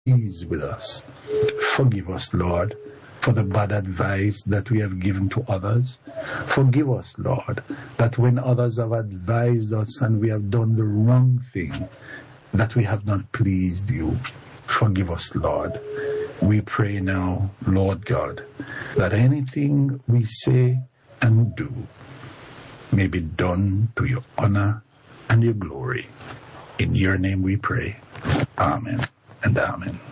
pleased with us. Forgive us, Lord, for the bad advice that we have given to others. Forgive us, Lord, that when others have advised us and we have done the wrong thing, that we have not pleased you. Forgive us, Lord. We pray now, Lord God, that anything we say and do may be done to your honor and your glory. In your name we pray. Amen and amen.